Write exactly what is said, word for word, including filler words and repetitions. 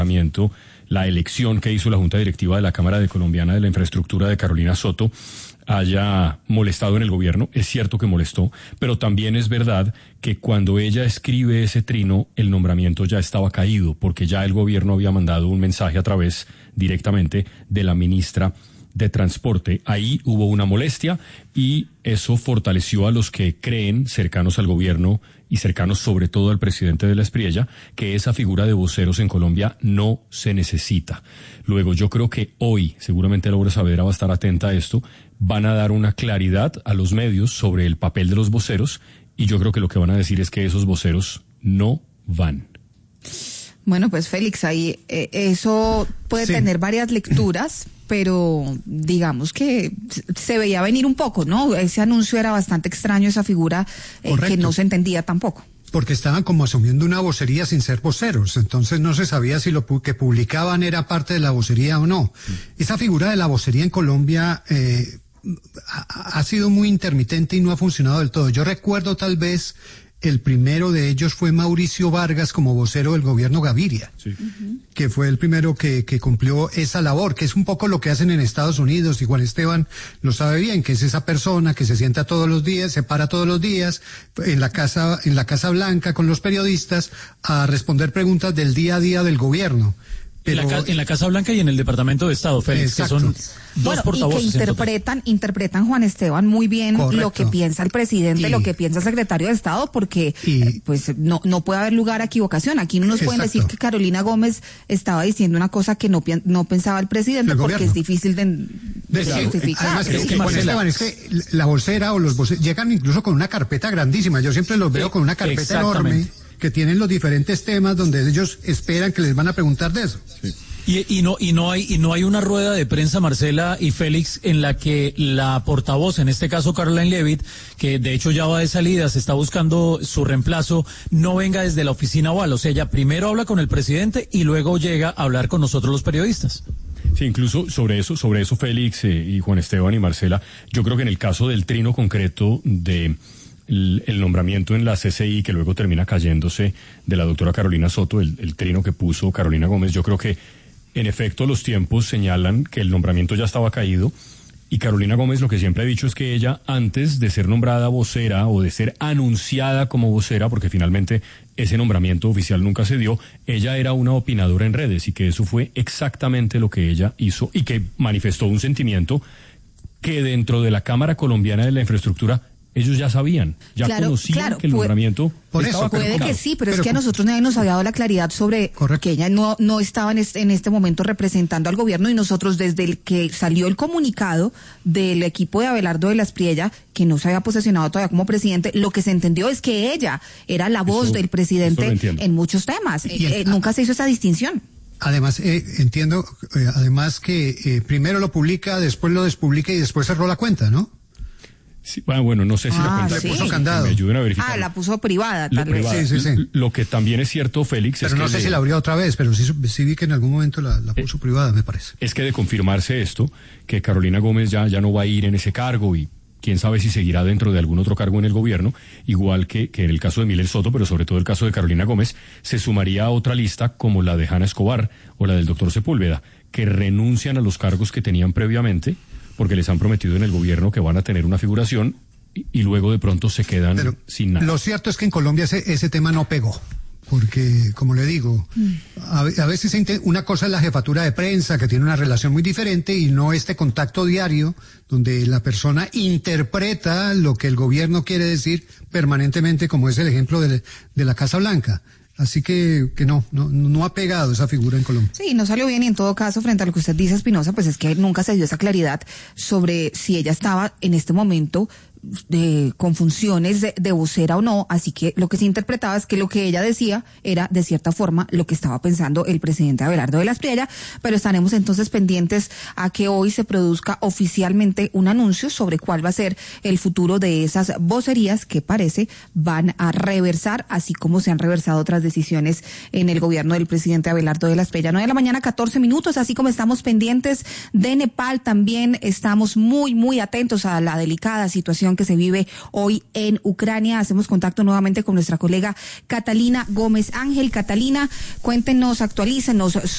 la elección que hizo la Junta Directiva de la Cámara de Colombiana de la Infraestructura de Carolina Soto haya molestado en el gobierno. Es cierto que molestó, pero también es verdad que cuando ella escribe ese trino, el nombramiento ya estaba caído, porque ya el gobierno había mandado un mensaje a través directamente de la ministra de Transporte. Ahí hubo una molestia y eso fortaleció a los que creen, cercanos al gobierno y cercanos sobre todo al presidente de la Espriella, que esa figura de voceros en Colombia no se necesita. Luego yo creo que hoy, seguramente Laura Saavedra va a estar atenta a esto, van a dar una claridad a los medios sobre el papel de los voceros y yo creo que lo que van a decir es que esos voceros no van. Bueno, pues Félix, ahí eh, eso puede sí. tener varias lecturas, pero digamos que se veía venir un poco, ¿no? Ese anuncio era bastante extraño, esa figura eh, que no se entendía tampoco. Porque estaban como asumiendo una vocería sin ser voceros, entonces no se sabía si lo que publicaban era parte de la vocería o no. Mm. Esa figura de la vocería en Colombia eh, ha, ha sido muy intermitente y no ha funcionado del todo. Yo recuerdo tal vez el primero de ellos fue Mauricio Vargas como vocero del gobierno Gaviria, sí. uh-huh. que fue el primero que, que cumplió esa labor, que es un poco lo que hacen en Estados Unidos, y Juan Esteban lo sabe bien, que es esa persona que se sienta todos los días, se para todos los días en la casa, en la Casa Blanca con los periodistas a responder preguntas del día a día del gobierno. Pero, en, la, en la Casa Blanca y en el Departamento de Estado, Félix, exacto. que son dos bueno, portavoces. Y que interpretan, interpretan, Juan Esteban, muy bien Correcto. Lo que piensa el presidente, y, lo que piensa el secretario de Estado, porque y, eh, pues no no puede haber lugar a equivocación. Aquí no nos exacto. pueden decir que Carolina Gómez estaba diciendo una cosa que no, no pensaba el presidente, el porque gobierno. Es difícil de, de, de claro. justificar. Además, es que, Juan Esteban, es que la vocera o los voceros llegan incluso con una carpeta grandísima. Yo siempre los veo eh, con una carpeta enorme que tienen los diferentes temas donde ellos esperan que les van a preguntar de eso. Sí. Y, y no y no hay y no hay una rueda de prensa, Marcela y Félix, en la que la portavoz, en este caso Caroline Leavitt, que de hecho ya va de salida, se está buscando su reemplazo, no venga desde la oficina oval. O sea, ella primero habla con el presidente y luego llega a hablar con nosotros los periodistas. Sí, incluso sobre eso, sobre eso Félix eh, y Juan Esteban y Marcela, yo creo que en el caso del trino concreto de el, el nombramiento en la C C I, que luego termina cayéndose, de la doctora Carolina Soto, el, el trino que puso Carolina Gómez, yo creo que en efecto los tiempos señalan que el nombramiento ya estaba caído, y Carolina Gómez lo que siempre ha dicho es que ella, antes de ser nombrada vocera o de ser anunciada como vocera, porque finalmente ese nombramiento oficial nunca se dio, ella era una opinadora en redes, y que eso fue exactamente lo que ella hizo, y que manifestó un sentimiento que dentro de la Cámara Colombiana de la Infraestructura ellos ya sabían, ya claro, conocían claro, que el nombramiento por estaba eso puede colocado. que sí, pero, pero es que a con... nosotros nadie nos había dado la claridad sobre Correcto. Que ella no no estaba en este, en este momento representando al gobierno, y nosotros desde el que salió el comunicado del equipo de Abelardo de la Espriella, que no se había posesionado todavía como presidente, lo que se entendió es que ella era la voz eso, del presidente en muchos temas. Eh, eh, nunca se hizo esa distinción. Además, eh, entiendo, eh, además que eh, primero lo publica, después lo despublica y después cerró la cuenta, ¿no? Sí, bueno, bueno, no sé si ah, la cuenta sí. puso candado. Me ayuden a verificar. Ah, la puso privada, tal lo, vez. Privada. Sí, sí, sí. Lo que también es cierto, Félix, pero es no que sé de, si la abrió otra vez, pero sí, sí vi que en algún momento la, la puso eh, privada, me parece. Es que de confirmarse esto, que Carolina Gómez ya, ya no va a ir en ese cargo, y quién sabe si seguirá dentro de algún otro cargo en el gobierno, igual que, que en el caso de Miller Soto, pero sobre todo el caso de Carolina Gómez, se sumaría a otra lista como la de Hanna Escobar o la del doctor Sepúlveda, que renuncian a los cargos que tenían previamente, porque les han prometido en el gobierno que van a tener una figuración, y, y luego de pronto se quedan pero sin nada. Lo cierto es que en Colombia ese, ese tema no pegó. Porque, como le digo, a, a veces una cosa es la jefatura de prensa, que tiene una relación muy diferente, y no este contacto diario, donde la persona interpreta lo que el gobierno quiere decir permanentemente, como es el ejemplo de, de la Casa Blanca. Así que, que no, no, no ha pegado esa figura en Colombia. Sí, no salió bien, y en todo caso, frente a lo que usted dice, Espinosa, pues es que nunca se dio esa claridad sobre si ella estaba en este momento de, con funciones de, de vocera o no, así que lo que se interpretaba es que lo que ella decía era de cierta forma lo que estaba pensando el presidente Abelardo de la Espriella, pero estaremos entonces pendientes a que hoy se produzca oficialmente un anuncio sobre cuál va a ser el futuro de esas vocerías que parece van a reversar, así como se han reversado otras decisiones en el gobierno del presidente Abelardo de la Espriella. nueve de la mañana, catorce minutos, así como estamos pendientes de Nepal, también estamos muy, muy atentos a la delicada situación que se vive hoy en Ucrania. Hacemos contacto nuevamente con nuestra colega Catalina Gómez Ángel. Catalina, cuéntenos, actualícenos